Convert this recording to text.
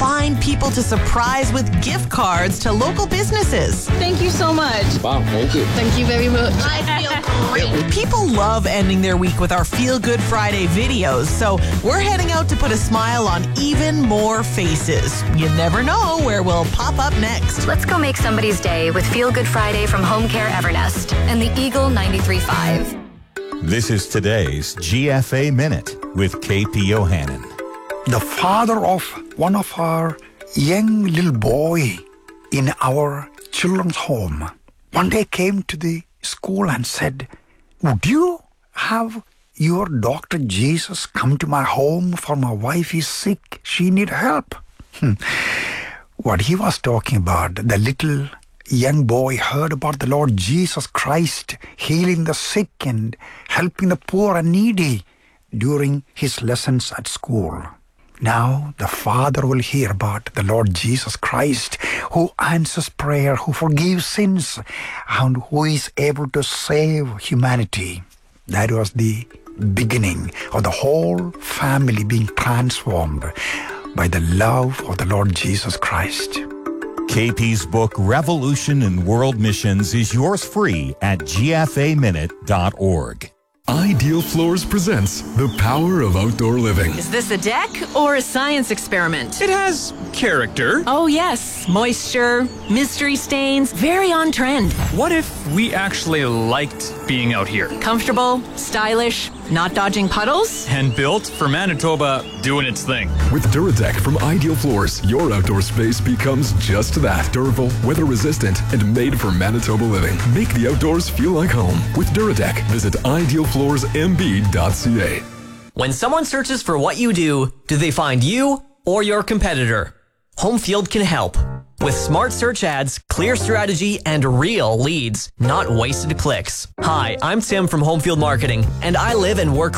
find people to surprise with gift cards to local businesses. Thank you so much. Wow, thank you. Thank you very much. I feel great. People love ending their week with our Feel Good Friday videos, so we're heading out to put a smile on even more faces. You never know where we'll pop up next. Let's go make somebody's day with Feel Good Friday from Home Care Evernest and the Eagle 93.5. This is today's GFA Minute with KP Yohannan. The father of one of our young little boy in our children's home one day came to the school and said, "Would you have your Dr. Jesus come to my home, for my wife is sick, she need help?" What he was talking about, the little young boy heard about the Lord Jesus Christ healing the sick and helping the poor and needy during his lessons at school. Now the father will hear about the Lord Jesus Christ, who answers prayer, who forgives sins, and who is able to save humanity. That was the beginning of the whole family being transformed by the love of the Lord Jesus Christ. KP's book, Revolution in World Missions, is yours free at gfaminute.org. Ideal Floors presents The Power of Outdoor Living. Is this a deck or a science experiment? It has character. Oh yes, moisture, mystery stains, very on trend. What if we actually liked being out here? Comfortable, stylish, not dodging puddles? And built for Manitoba doing its thing. With Duradeck from Ideal Floors, your outdoor space becomes just that. Durable, weather-resistant, and made for Manitoba living. Make the outdoors feel like home. With Duradeck, visit idealfloorsmb.ca. When someone searches for what you do they find you or your competitor? Homefield can help. With smart search ads, clear strategy, and real leads, not wasted clicks. Hi, I'm Tim from Homefield Marketing, and I live and work